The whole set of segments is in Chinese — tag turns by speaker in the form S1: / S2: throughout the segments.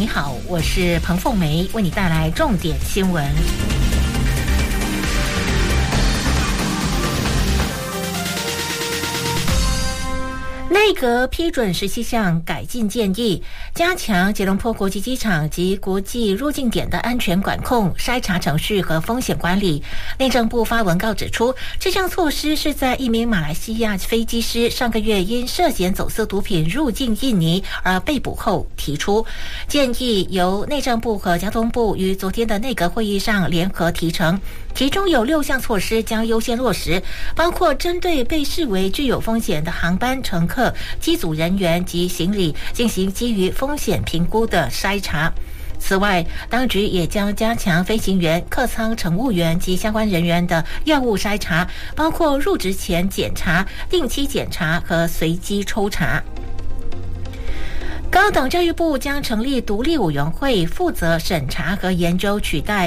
S1: 你好，我是彭凤梅，为你带来重点新闻。内阁批准17项改进建议，加强吉隆坡国际机场及国际入境点的安全管控、筛查程序和风险管理。内政部发文告指出，这项措施是在一名马来西亚飞机师上个月因涉嫌走私毒品入境印尼而被捕后提出。建议由内政部和交通部于昨天的内阁会议上联合提呈，其中有6项措施将优先落实，包括针对被视为具有风险的航班乘客、机组人员及行李进行基于风险评估的筛查。此外，当局也将加强飞行员、客舱乘务员及相关人员的药物筛查，包括入职前检查、定期检查和随机抽查。高等教育部将成立独立委员会，负责审查和研究取代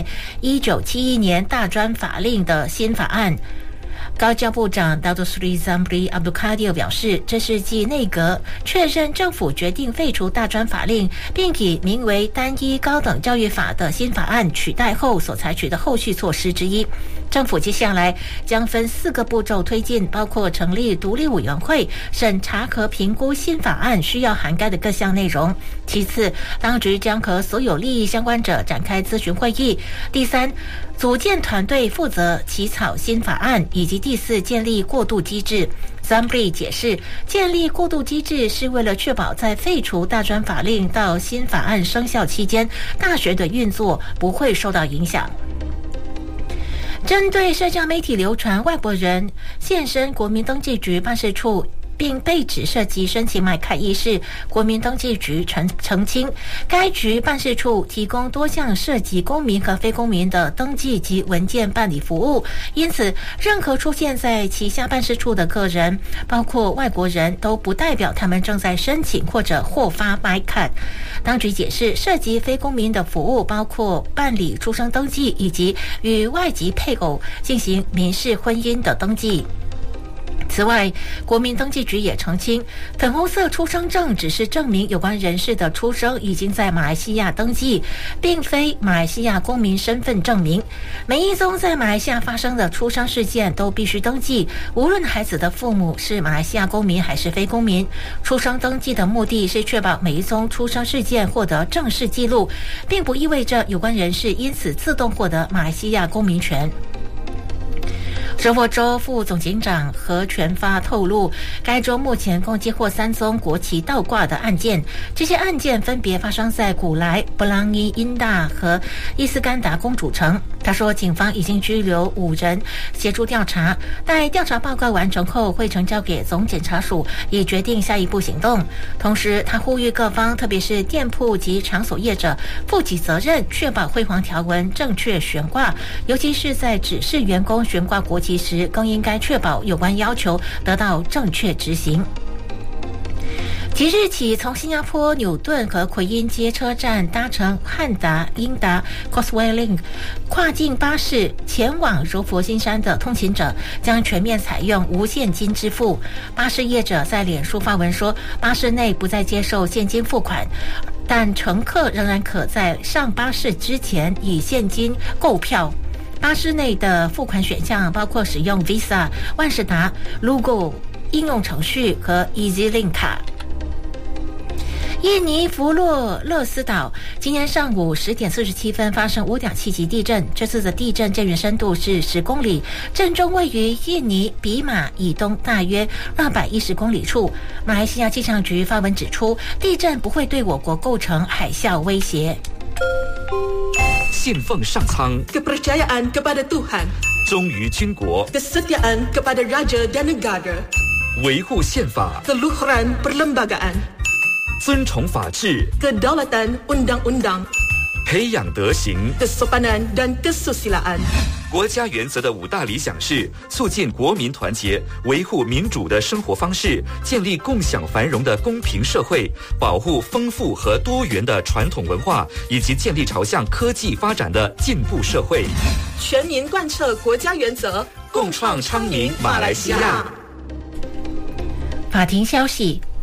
S1: 1971年大专法令的新法案。高教部长 Datuk Seri Zambry Abdul Kadir 表示，这是继内阁确认政府决定废除大专法令，并以名为单一高等教育法的新法案取代后所采取的后续措施之一。政府接下来将分4个步骤推进，包括成立独立委员会，审查和评估新法案需要涵盖的各项内容。其次，当局将和所有利益相关者展开咨询会议。第三，组建团队负责起草新法案，以及第4，建立过渡机制。Zambry 解释，建立过渡机制是为了确保在废除大专法令到新法案生效期间，大学的运作不会受到影响。针对社交媒体流传外国人现身国民登记局办事处并被指涉及申请买卡一事，国民登记局澄清，该局办事处提供多项涉及公民和非公民的登记及文件办理服务，因此任何出现在旗下办事处的个人，包括外国人，都不代表他们正在申请或者获发买卡。当局解释，涉及非公民的服务包括办理出生登记以及与外籍配偶进行民事婚姻的登记。此外，国民登记局也澄清，粉红色出生证只是证明有关人士的出生已经在马来西亚登记，并非马来西亚公民身份证明。每一宗在马来西亚发生的出生事件都必须登记，无论孩子的父母是马来西亚公民还是非公民。出生登记的目的是确保每一宗出生事件获得正式记录，并不意味着有关人士因此自动获得马来西亚公民权。柔佛州副总警长何全发透露，该州目前共接获3宗国旗倒挂的案件，这些案件分别发生在古莱、布朗伊、因大和伊斯干达公主城。他说，警方已经拘留5人协助调查，待调查报告完成后会呈交给总检察署，以决定下一步行动。同时，他呼吁各方，特别是店铺及场所业者，负起责任，确保辉煌条纹正确悬挂，尤其是在指示员工悬挂国旗时，更应该确保有关要求得到正确执行。即日起，从新加坡纽顿和奎因街车站搭乘汉达、英达 Causeway Link 跨境巴士前往柔佛新山的通勤者，将全面采用无现金支付。巴士业者在脸书发文说，巴士内不再接受现金付款，但乘客仍然可在上巴士之前以现金购票。巴士内的付款选项包括使用 Visa、万事达、Lugo 应用程序和 EasyLink 卡。印尼弗洛勒斯岛今天上午10点47分发生5.7级地震，这次的地震震源深度是10公里，震中位于印尼比马以东大约210公里处。马来西亚气象局发文指出，地震不会对我国构成海啸威胁。
S2: 信奉上苍
S3: kepercayaan kepada Tuhan
S2: 忠于军国
S3: kesetiaan kepada raja dan negara
S2: 维护宪法
S3: keluhuran perlembagaan
S2: 尊崇法治
S3: kedaulatan undang-undang
S2: 培养德行
S3: kesopanan dan kesusilaan
S2: 国家原则的5大理想是促进国民团结，维护民主的生活方式，建立共享繁荣的公平社会，保护丰富和多元的传统文化，以及建立朝向科技发展的进步社会。
S3: 全民贯彻国家原则，
S2: 共创昌明马来西亚。
S1: 法庭消息，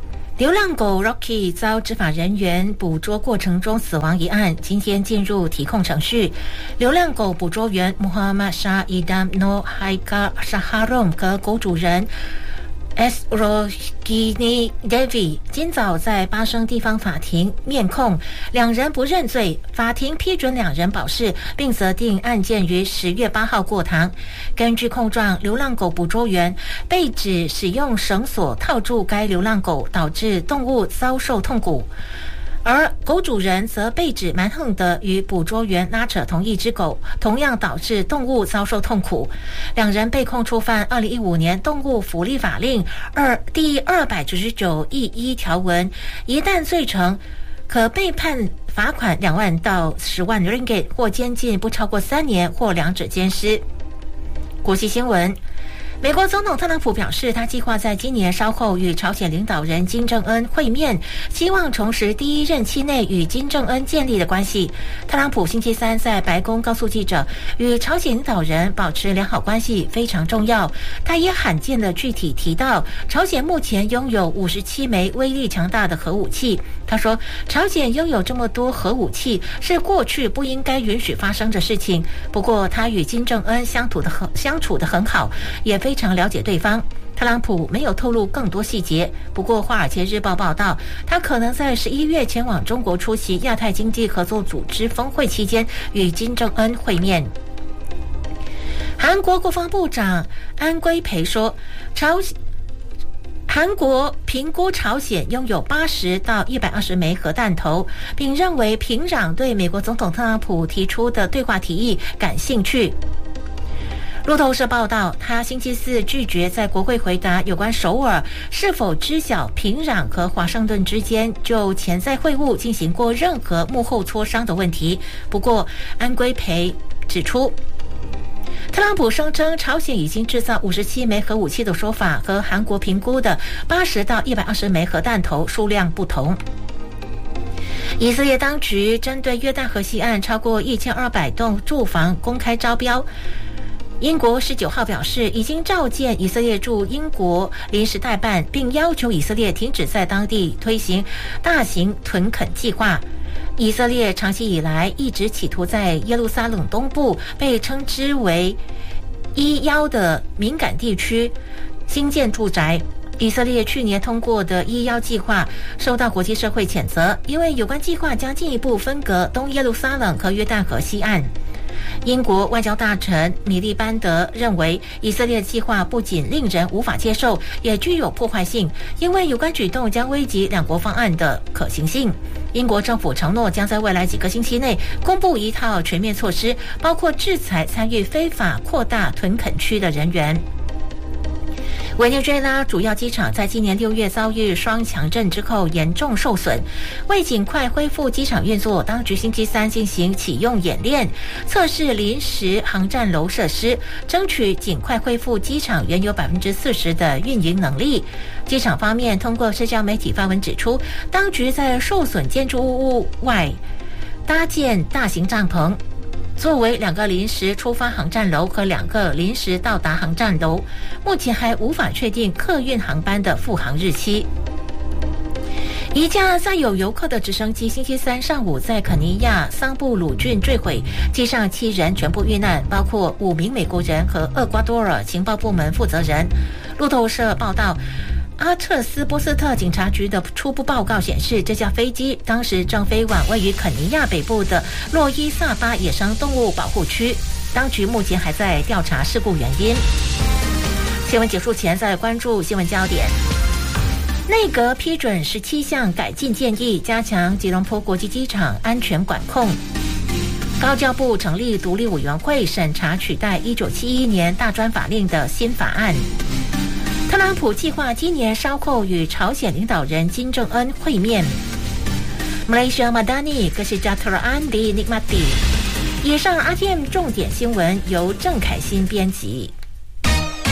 S1: 流浪狗 Rocky 遭执法人员捕捉过程中死亡一案，今天进入提控程序。流浪狗捕捉员 Muhammad Shah Idam No Haika Shaharom 和狗主人Esrogini Devi 今早在巴生地方法庭面控，两人不认罪，法庭批准两人保释，并责定案件于10月8号过堂。根据控状，流浪狗捕捉员被指使用绳索套住该流浪狗，导致动物遭受痛苦。而狗主人则被指蛮横地与捕捉员拉扯同一只狗，同样导致动物遭受痛苦。两人被控触犯2015年动物福利法令第299E1条文，一旦罪成，可被判罚款2万到10万 ringgit 或监禁不超过3年或两者兼施。国际新闻，美国总统特朗普表示，他计划在今年稍后与朝鲜领导人金正恩会面，希望重拾第一任期内与金正恩建立的关系。特朗普星期三在白宫告诉记者，与朝鲜领导人保持良好关系非常重要。他也罕见的具体提到，朝鲜目前拥有57枚威力强大的核武器。他说，朝鲜拥有这么多核武器是过去不应该允许发生的事情。不过，他与金正恩相处得很好，也非常了解对方。特朗普没有透露更多细节，不过《华尔街日报》报道，他可能在11月前往中国出席亚太经济合作组织峰会期间与金正恩会面。韩国国防部长安圭培说，韩国评估朝鲜拥有80到120枚核弹头，并认为平壤对美国总统特朗普提出的对话提议感兴趣。路透社报道，他星期四拒绝在国会回答有关首尔是否知晓平壤和华盛顿之间就潜在会晤进行过任何幕后磋商的问题。不过，安圭培指出，特朗普声称朝鲜已经制造57枚核武器的说法和韩国评估的80到120枚核弹头数量不同。以色列当局针对约旦河西岸超过1200栋住房公开招标。英国19号表示，已经召见以色列驻英国临时代办，并要求以色列停止在当地推行大型屯垦计划。以色列长期以来一直企图在耶路撒冷东部被称之为11的敏感地区新建住宅。以色列去年通过的11计划受到国际社会谴责，因为有关计划将进一步分隔东耶路撒冷和约旦河西岸。英国外交大臣米利班德认为，以色列计划不仅令人无法接受，也具有破坏性，因为有关举动将危及两国方案的可行性。英国政府承诺将在未来几个星期内公布一套全面措施，包括制裁参与非法扩大屯垦区的人员。委内瑞拉主要机场在今年6月遭遇双强震之后严重受损，为尽快恢复机场运作，当局星期三进行启用演练，测试临时航站楼设施，争取尽快恢复机场原有40%的运营能力。机场方面通过社交媒体发文指出，当局在受损建筑物外搭建大型帐篷，作为2个临时出发航站楼和2个临时到达航站楼，目前还无法确定客运航班的复航日期。一架载有游客的直升机星期三上午在肯尼亚桑布鲁郡坠毁，机上7人全部遇难，包括5名美国人和厄瓜多尔情报部门负责人。路透社报道，阿特斯波斯特警察局的初步报告显示，这架飞机当时正飞往位于肯尼亚北部的洛伊萨巴野生动物保护区，当局目前还在调查事故原因。新闻结束前再关注新闻焦点。内阁批准17项改进建议，加强吉隆坡国际机场安全管控。高教部成立独立委员会审查取代1971年大专法令的新法案。特朗普计划今年稍后与朝鲜领导人金正恩会面。Malaysia Madani Kesejahteraan di Nikmati。以上 RTM 重点新闻由郑凯欣编辑。